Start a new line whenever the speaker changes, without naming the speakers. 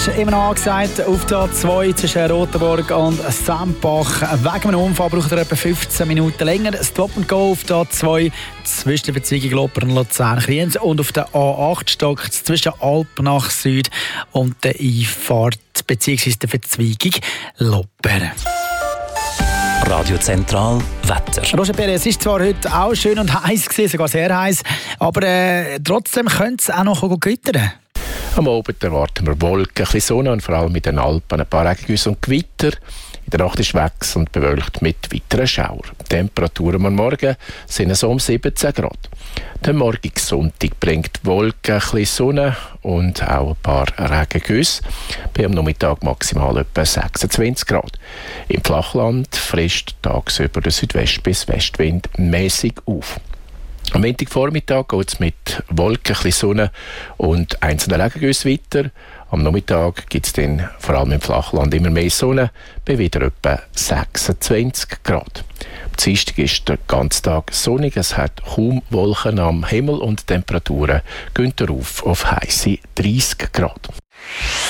ist immer noch angesagt auf der A2 zwischen Rotenburg und Sempach. Wegen einem Unfall braucht er etwa 15 Minuten länger. Stop and Go auf der A2 zwischen der Verzweigung Loppern und Luzern-Kriens und auf der A8 Stock zwischen Alp nach Süd und der Einfahrt bzw. der Verzweigung Loppern.
Radio Zentral Wetter.
Roger Perez, es ist zwar heute auch schön und heiß gewesen, sogar sehr heiß, aber trotzdem könnte es auch noch gewittern.
Am Abend erwarten wir Wolken, ein bisschen Sonne und vor allem in den Alpen ein paar Regengüsse und Gewitter. In der Nacht ist es wechselnd und bewölkt mit weiteren Schauer. Die Temperaturen am Morgen sind so um 17 Grad. Der morgige Sonntag bringt Wolken, ein bisschen Sonne und auch ein paar Regengüsse. Bei am Nachmittag maximal etwa 26 Grad. Im Flachland frisst tagsüber der Südwest- bis Westwind mäßig auf. Am Montagvormittag geht es mit Wolken, ein bisschen Sonne und einzelnen Regengüssen weiter. Am Nachmittag gibt es dann vor allem im Flachland immer mehr Sonne, bei wieder etwa 26 Grad. Am Dienstag ist der ganze Tag sonnig, es hat kaum Wolken am Himmel und die Temperaturen gehen auf heisse 30 Grad.